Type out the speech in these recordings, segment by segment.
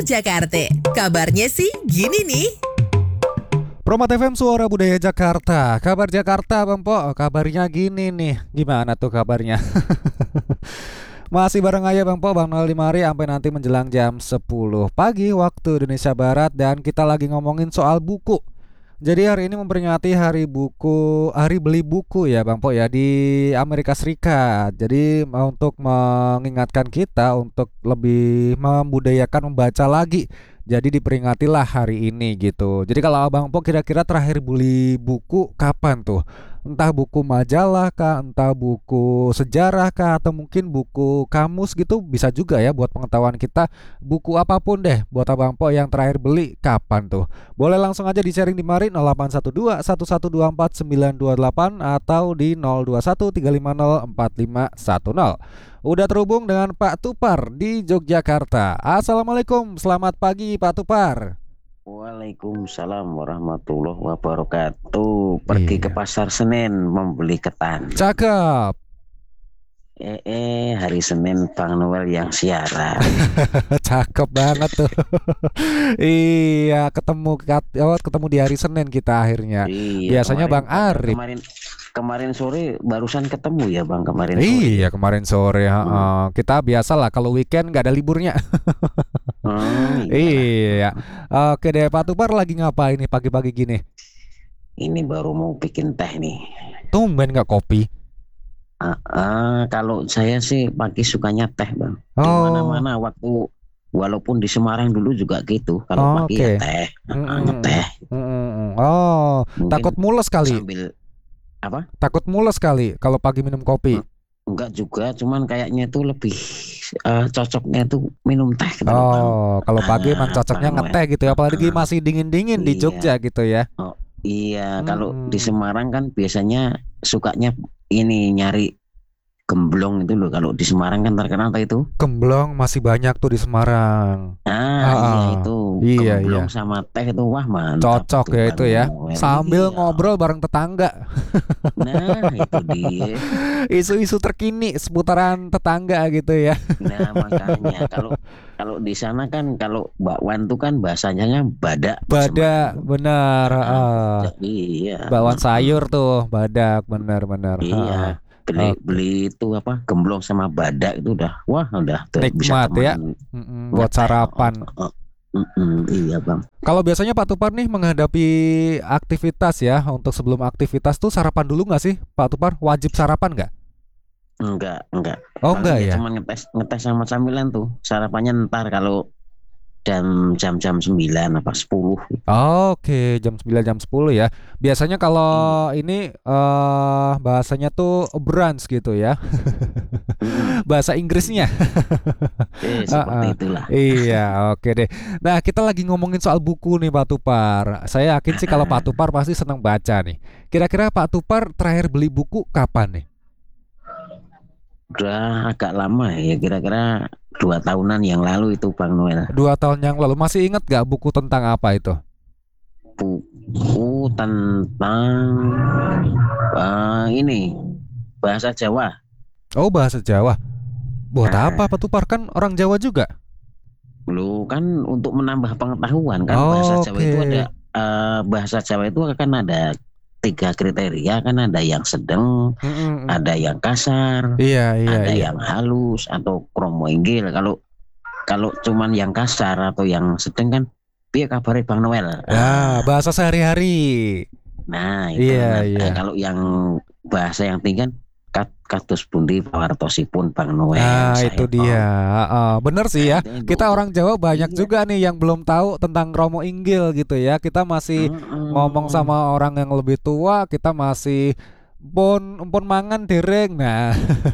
Jakarta. Kabarnya sih gini nih. Promat FM Suara Budaya Jakarta. Kabar Jakarta Bang Po, kabarnya gini nih. Gimana tuh kabarnya? Masih bareng aja Bang Po, Bang Noel di mari sampai nanti menjelang jam 10 pagi waktu Indonesia Barat. Dan kita lagi ngomongin soal buku. Jadi hari ini memperingati hari buku, hari beli buku ya Bang Po ya di Amerika Serikat. Jadi untuk mengingatkan kita untuk lebih membudayakan membaca lagi. Jadi diperingatilah hari ini gitu. Jadi kalau Abang Po kira-kira terakhir beli buku kapan tuh? Entah buku majalah kah, entah buku sejarah kah, atau mungkin buku kamus gitu bisa juga ya buat pengetahuan kita. Buku apapun deh buat Abang Po yang terakhir beli kapan tuh? Boleh langsung aja di-sharing di mari 0812 1124 928 atau di 021 350 4510. Udah terhubung dengan Pak Tupar di Yogyakarta. Assalamualaikum, selamat pagi Pak Tupar. Waalaikumsalam warahmatullahi wabarakatuh. Pergi ke pasar Senen membeli ketan. Cakep. Hari Senin Bang Noel yang siaran. Cakep banget tuh. Iya, ketemu di hari Senin kita akhirnya. Iya, Biasanya Bang Arif. Kemarin sore barusan ketemu ya Bang, kemarin sore. Iya, kemarin sore. Kita biasalah kalau weekend nggak ada liburnya. Iya. Oke deh, Pak Tupar lagi ngapain nih pagi-pagi gini? Ini baru mau bikin teh nih. Tumben nggak kopi? Kalau saya sih pagi sukanya teh Bang. Di mana-mana waktu, walaupun di Semarang dulu juga gitu. Kalau pagi ya teh, ngeteh. Takut mules kali. Apa? Takut mules kali kalau pagi minum kopi. Enggak juga, cuman kayaknya itu lebih cocoknya itu minum teh gitu. Kalau pagi emang cocoknya ngeteh gitu ya, apalagi masih dingin-dingin di Jogja gitu ya. Iya, kalau di Semarang kan biasanya sukanya ini nyari gemblong itu loh. Kalau di Semarang kan terkenal itu. Gemblong masih banyak tuh di Semarang. Iya itu. Gemblong sama teh itu wah mantap. Cocok ya itu ya. Sambil ngobrol bareng tetangga. Nah, itu dia. Isu-isu terkini seputaran tetangga gitu ya. Nah, makanya kalau di sana kan kalau bakwan tuh kan bahasanya badak. Badak, benar. Iya. Bakwan sayur tuh, badak, benar-benar. Iya. Beli itu apa gemblong sama badak itu udah nikmat ya buat sarapan. Iya Bang. Kalau biasanya Pak Tupar nih menghadapi aktivitas ya, untuk sebelum aktivitas tuh sarapan dulu nggak sih Pak Tupar? Wajib sarapan nggak? Enggak. Enggak ya? Cuma ngetes sama camilan tuh. Sarapannya ntar kalau jam 9 apa 10. Oke, jam 9 jam 10 ya. Biasanya kalau ini bahasanya tuh brunch gitu ya. Bahasa Inggrisnya. Seperti itulah. Iya, oke deh. Nah, kita lagi ngomongin soal buku nih Pak Tupar. Saya yakin sih kalau Pak Tupar pasti senang baca nih. Kira-kira Pak Tupar terakhir beli buku kapan nih? Udah agak lama ya, kira-kira 2 tahunan yang lalu itu Bang Noel. 2 tahun yang lalu. Masih ingat gak buku tentang apa itu? Buku tentang ini bahasa Jawa. Oh, bahasa Jawa. Buat apa Pak Tupar, kan orang Jawa juga? Lu kan untuk menambah pengetahuan kan. Bahasa Jawa itu ada bahasa Jawa itu akan ada 3 kriteria kan, ada yang sedang, ada yang kasar, ada yang halus atau kromo inggil. Kalau cuman yang kasar atau yang sedang kan, piye kabare Bang Noel? Bahasa sehari-hari. Nah, itu kalau yang bahasa yang tinggi kan kados pundi pawartosipun Bang Noel. Itu dia. Bener sih ya. Kita orang Jawa banyak juga nih yang belum tahu tentang kromo inggil gitu ya. Kita masih ngomong sama orang yang lebih tua, kita masih empun mangan dereng. Nah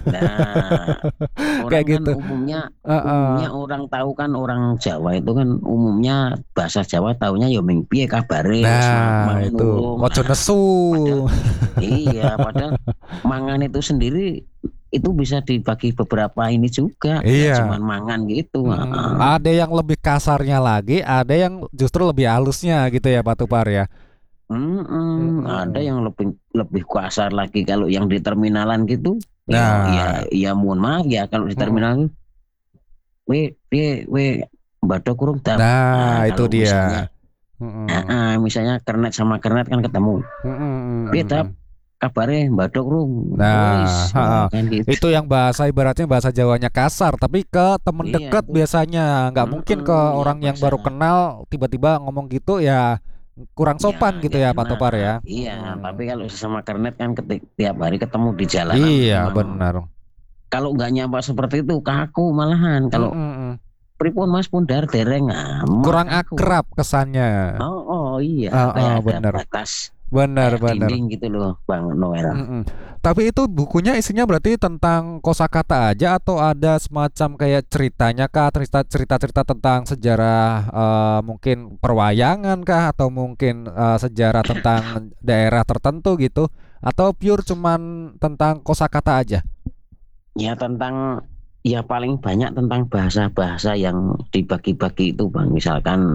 kayak kan gitu. Umumnya orang tahu kan, orang Jawa itu kan umumnya bahasa Jawa taunya ya ming piye kabare. Nah itu ojo nesu. Iya, padahal mangan itu sendiri itu bisa dibagi beberapa ini juga. Cuman mangan gitu. Ada yang lebih kasarnya lagi, ada yang justru lebih halusnya gitu ya Pak Tupar ya. Ada yang lebih kasar lagi kalau yang di terminalan gitu. Ya mohon maaf ya kalau di terminal we badok kurung dam. Nah, itu kalau dia. Misalnya kernet sama kernet kan ketemu. Beda kabarnya badok kurung. Nah, kan gitu. itu yang bahasa ibaratnya bahasa Jawanya kasar, tapi ke temen Iya, deket itu. biasanya nggak mungkin ke Iya, orang yang baru bahasa. kenal tiba-tiba ngomong gitu ya kurang sopan gitu nggak ya Pak enak. Topar ya. Iya, tapi kalau sesama kernet kan tiap hari ketemu di jalanan. Iya, memang benar. kalau nggak nyapa seperti itu kaku malahan. Kalau pripun Mas Pundar dereng kurang kaku. akrab kesannya. Oh iya, kayak ada bener. batas. Benar. Dinding gitu loh, Bang Noel. Tapi itu bukunya isinya berarti tentang kosakata aja atau ada semacam kayak ceritanya kah, cerita-cerita tentang sejarah mungkin perwayangan kah atau mungkin sejarah tentang daerah tertentu gitu atau pure cuman tentang kosakata aja? Ya ya paling banyak tentang bahasa-bahasa yang dibagi-bagi itu Bang. Misalkan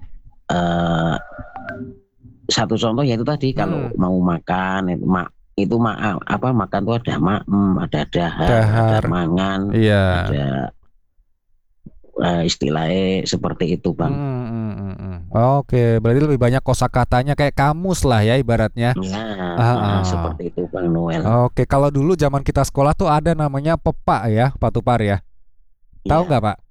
satu contoh yaitu tadi kalau mau makan itu makan tuh ada ada dahar, ada mangan, ada istilahnya seperti itu Bang. Oke, berarti lebih banyak kosakatanya kayak kamus lah ya ibaratnya. Ya, seperti itu Bang Noel. Oke, kalau dulu zaman kita sekolah tuh ada namanya pepak ya, Pak Tupar ya. Tahu nggak Pak?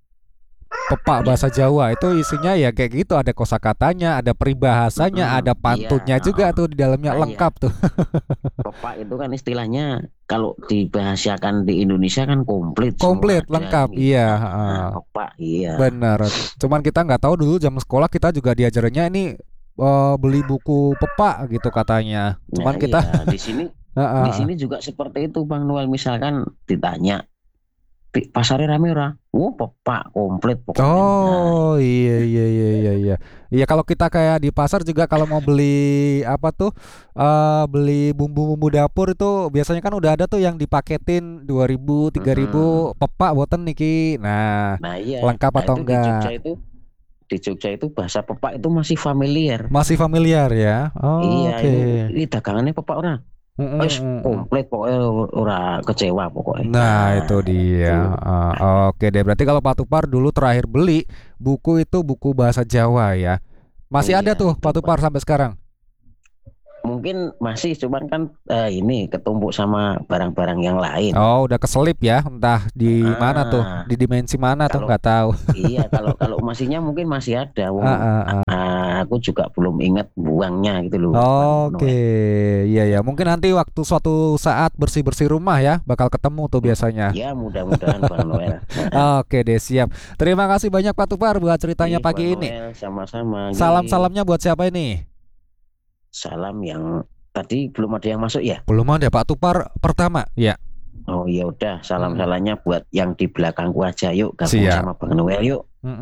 Pepak bahasa Jawa itu isinya ya kayak gitu, ada kosakatanya, ada peribahasanya, ada pantunnya juga tuh di dalamnya lengkap tuh. Pepak itu kan istilahnya kalau dibahasakan di Indonesia kan komplit lengkap gitu. Iya. Pepak iya. Benar. Cuman kita nggak tahu dulu zaman sekolah kita juga diajarannya ini beli buku pepak gitu katanya. Cuman kita di sini juga seperti itu Bang Noel, misalkan ditanya pasarnya rame ora? Pepak komplit pokoknya. Oh iya. Iya kalau kita kayak di pasar juga kalau mau beli apa tuh beli bumbu-bumbu dapur itu biasanya kan udah ada tuh yang dipaketin 2.000 3.000 pepak boten niki. Nah iya. Lengkap atau enggak? Di Jogja itu bahasa pepak itu masih familiar. Masih familiar ya. Iya, Oke. ini dagangannya pepak ora? Komplit pokoknya ora kecewa pokoknya. Nah itu dia. Oke deh, berarti kalau Pak Tupar dulu terakhir beli buku itu buku bahasa Jawa ya. Masih ada tuh Pak Tupar sampai sekarang? Mungkin masih, cuman kan ini ketumpuk sama barang-barang yang lain. Oh udah keselip ya, entah di mana tuh, di dimensi mana tuh nggak tahu. Iya, kalau masihnya mungkin masih ada. Aku juga belum ingat buangnya gitu loh. Oke, iya mungkin nanti waktu suatu saat bersih-bersih rumah ya bakal ketemu tuh biasanya. Ya mudah-mudahan Bang Noel. Oke deh siap. Terima kasih banyak Pak Tupar buat ceritanya pagi ini. Sama-sama. Salam-salamnya buat siapa ini? Salam yang tadi belum ada yang masuk ya? Belum ada Pak Tupar pertama ya. Oh ya udah, salamnya buat yang di belakangku aja, yuk gabung sama Bang Noel yuk.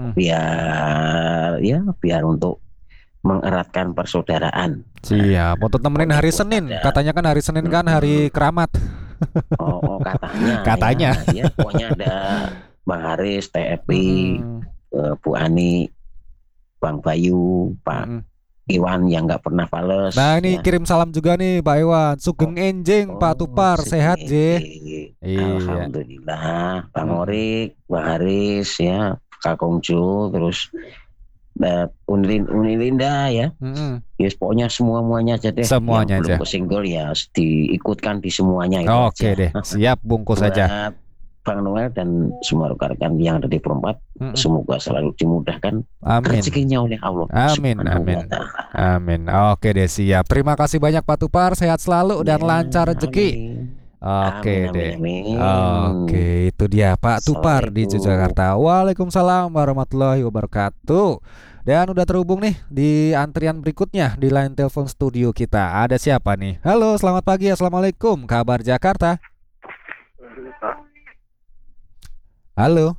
Biar untuk mengeratkan persaudaraan. Siap, untuk temenin hari Senin. Katanya kan hari Senin kan hari keramat. Katanya. Ya, pokoknya ada Bang Haris, TFI, Bu Ani, Bang Bayu, Pak Iwan yang nggak pernah fales. Nah ini kirim salam juga nih Pak Iwan. Sugeng enjing Pak Tupar, sehat je. Alhamdulillah. Bang Orik, Bang Haris ya, Kakung Jo, terus Unilinda ya. Yes, pokoknya semuanya aja deh. Semuanya yang aja. Belum ke single ya diikutkan di semuanya itu. Oke deh, siap bungkus saja. Bang Noel dan semua rekan-rekan yang ada di Perempat, semoga selalu dimudahkan rezekinya oleh Allah. Amin. Oke deh siap. Terima kasih banyak Pak Tupar, sehat selalu dan lancar rezeki. Oke deh. Oke, itu dia Pak Tupar di Yogyakarta. Waalaikumsalam warahmatullahi wabarakatuh. Dan udah terhubung nih di antrian berikutnya di line telepon studio kita. Ada siapa nih? Halo, selamat pagi. Assalamualaikum. Kabar Jakarta. Halo.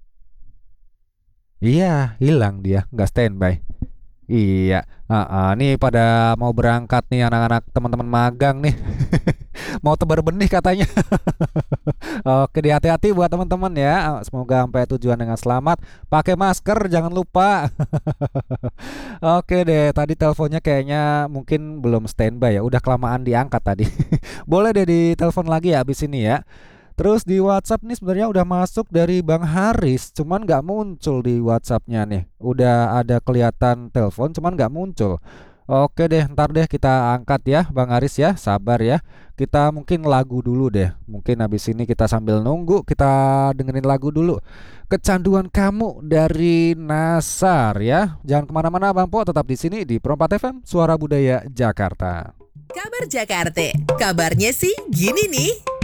Iya, hilang dia, nggak standby. Iya, nih pada mau berangkat nih anak-anak teman-teman magang nih. Mau tebar benih katanya. Oke, hati-hati buat teman-teman ya. Semoga sampai tujuan dengan selamat. Pakai masker jangan lupa. Oke deh, tadi teleponnya kayaknya mungkin belum standby ya. Udah kelamaan diangkat tadi. Boleh deh ditelepon lagi ya abis ini ya. Terus di WhatsApp nih sebenarnya udah masuk dari Bang Haris, cuman nggak muncul di WhatsAppnya nih. Udah ada kelihatan telepon, cuman nggak muncul. Oke deh, ntar deh kita angkat ya Bang Haris ya, sabar ya. Kita mungkin lagu dulu deh. Mungkin habis ini kita sambil nunggu, kita dengerin lagu dulu. Kecanduan Kamu dari Nasar ya. Jangan kemana-mana Bang Po, tetap di sini di Pro 4 FM, Suara Budaya Jakarta. Kabar Jakarta, kabarnya sih gini nih.